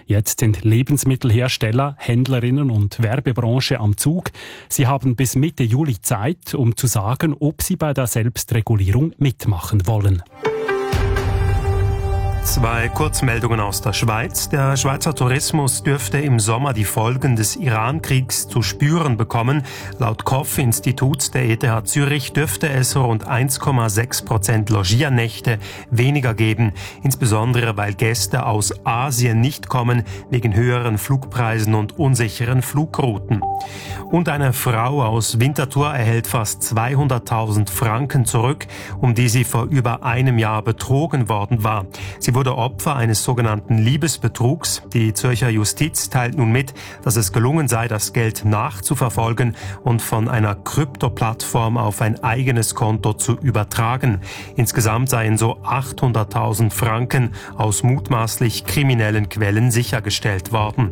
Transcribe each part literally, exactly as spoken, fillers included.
Jetzt sind Lebensmittelhersteller, Händlerinnen und Werbebranche am Zug. Sie haben bis Mitte Juli Zeit, um zu sagen, ob sie bei der Selbstregulierung mitmachen wollen. Zwei Kurzmeldungen aus der Schweiz. Der Schweizer Tourismus dürfte im Sommer die Folgen des Iran-Kriegs zu spüren bekommen. Laut K O F-Institut der E T H Zürich dürfte es rund eins Komma sechs Prozent Logiernächte weniger geben. Insbesondere weil Gäste aus Asien nicht kommen, wegen höheren Flugpreisen und unsicheren Flugrouten. Und eine Frau aus Winterthur erhält fast zweihunderttausend Franken zurück, um die sie vor über einem Jahr betrogen worden war. Sie wurde Opfer eines sogenannten Liebesbetrugs. Die Zürcher Justiz teilt nun mit, dass es gelungen sei, das Geld nachzuverfolgen und von einer Kryptoplattform auf ein eigenes Konto zu übertragen. Insgesamt seien so achthunderttausend Franken aus mutmaßlich kriminellen Quellen sichergestellt worden.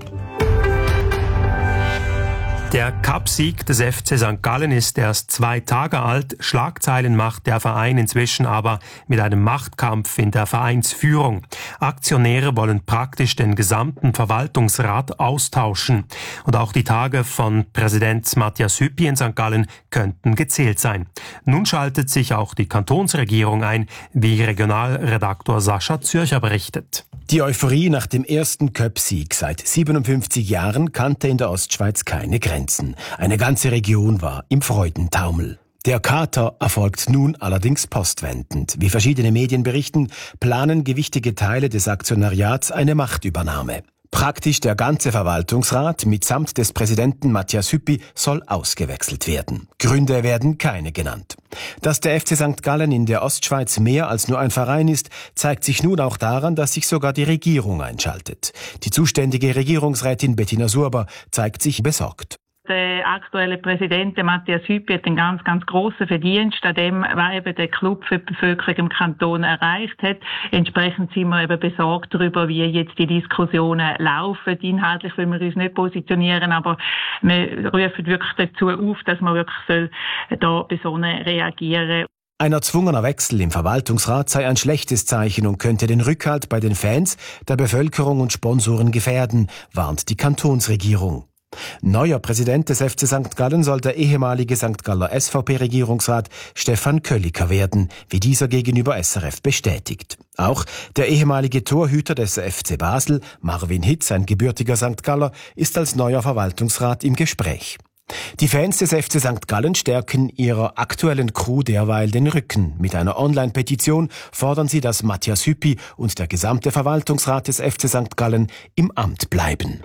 Der Cup-Sieg des F C Sankt Gallen ist erst zwei Tage alt. Schlagzeilen macht der Verein inzwischen aber mit einem Machtkampf in der Vereinsführung. Aktionäre wollen praktisch den gesamten Verwaltungsrat austauschen. Und auch die Tage von Präsident Matthias Hüppi in Sankt Gallen könnten gezählt sein. Nun schaltet sich auch die Kantonsregierung ein, wie Regionalredaktor Sascha Zürcher berichtet. Die Euphorie nach dem ersten Cup-Sieg seit siebenundfünfzig Jahren kannte in der Ostschweiz keine Grenzen. Eine ganze Region war im Freudentaumel. Der Kater erfolgt nun allerdings postwendend. Wie verschiedene Medien berichten, planen gewichtige Teile des Aktionariats eine Machtübernahme. Praktisch der ganze Verwaltungsrat mitsamt des Präsidenten Matthias Hüppi soll ausgewechselt werden. Gründe werden keine genannt. Dass der F C Sankt Gallen in der Ostschweiz mehr als nur ein Verein ist, zeigt sich nun auch daran, dass sich sogar die Regierung einschaltet. Die zuständige Regierungsrätin Bettina Surber zeigt sich besorgt. Der aktuelle Präsident, Matthias Hüppi, hat einen ganz, ganz grossen Verdienst an dem, was eben der Club für die Bevölkerung im Kanton erreicht hat. Entsprechend sind wir eben besorgt darüber, wie jetzt die Diskussionen laufen. Inhaltlich will wir uns nicht positionieren, aber wir rufen wirklich dazu auf, dass man wirklich soll da besonnen reagieren. Ein erzwungener Wechsel im Verwaltungsrat sei ein schlechtes Zeichen und könnte den Rückhalt bei den Fans, der Bevölkerung und Sponsoren gefährden, warnt die Kantonsregierung. Neuer Präsident des F C Sankt Gallen soll der ehemalige Sankt Galler S V P-Regierungsrat Stefan Kölliker werden, wie dieser gegenüber S R F bestätigt. Auch der ehemalige Torhüter des F C Basel, Marvin Hitz, ein gebürtiger Sankt Galler, ist als neuer Verwaltungsrat im Gespräch. Die Fans des F C Sankt Gallen stärken ihrer aktuellen Crew derweil den Rücken. Mit einer Online-Petition fordern sie, dass Matthias Hüppi und der gesamte Verwaltungsrat des F C Sankt Gallen im Amt bleiben.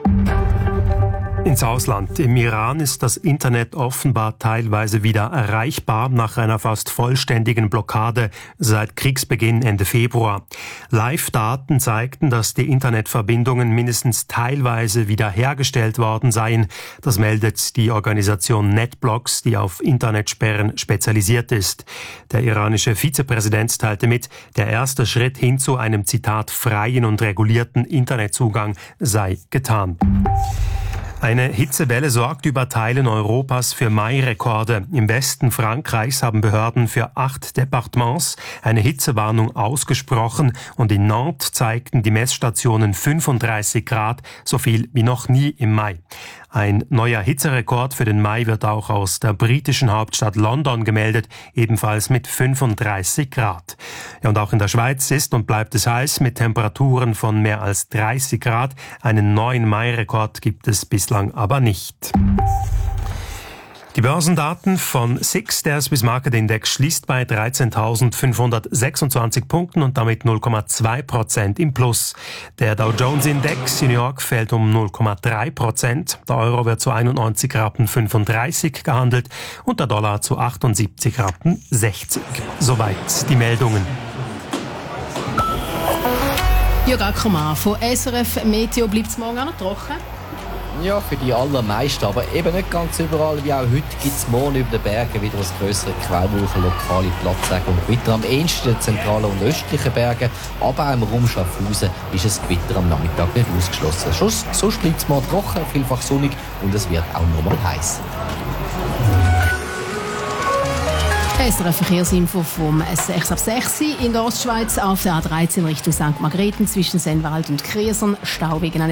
Ins Ausland. Im Iran ist das Internet offenbar teilweise wieder erreichbar nach einer fast vollständigen Blockade seit Kriegsbeginn Ende Februar. Live-Daten zeigten, dass die Internetverbindungen mindestens teilweise wiederhergestellt worden seien. Das meldet die Organisation NetBlocks, die auf Internetsperren spezialisiert ist. Der iranische Vizepräsident teilte mit, der erste Schritt hin zu einem, Zitat, freien und regulierten Internetzugang sei getan. Eine Hitzewelle sorgt über Teilen Europas für Mai-Rekorde. Im Westen Frankreichs haben Behörden für acht Departements eine Hitzewarnung ausgesprochen und in Nantes zeigten die Messstationen fünfunddreißig Grad, so viel wie noch nie im Mai. Ein neuer Hitzerekord für den Mai wird auch aus der britischen Hauptstadt London gemeldet, ebenfalls mit fünfunddreißig Grad. Ja, und auch in der Schweiz ist und bleibt es heiß mit Temperaturen von mehr als dreißig Grad. Einen neuen Mai-Rekord gibt es bislang aber nicht. Die Börsendaten von S I X, der Swiss Market Index, schließt bei dreizehntausendfünfhundertsechsundzwanzig Punkten und damit null Komma zwei Prozent im Plus. Der Dow Jones Index in New York fällt um null Komma drei Prozent. Der Euro wird zu einundneunzig Rappen fünfunddreißig gehandelt und der Dollar zu achtundsiebzig Rappen sechzig. Soweit die Meldungen. Jörg Ackermann von S R F Meteo. Bleibt es morgen auch noch trocken? Ja, für die allermeisten, aber eben nicht ganz überall. Wie auch heute gibt es morgen über den Bergen wieder ein grössere Quellwolken, lokale Platzregen und Gewitter. Am ehesten in den zentralen und östlichen Bergen, aber auch im Raum Schaffhausen ist es Gewitter am Nachmittag nicht ausgeschlossen. Sonst, sonst bleibt es mal trocken, vielfach sonnig und es wird auch nochmal heiß. S R F Verkehrsinfo vom sechs ab sechs in der Ostschweiz auf der A dreizehn Richtung Sankt Margrethen zwischen Sennwald und Kriesern. Stau wegen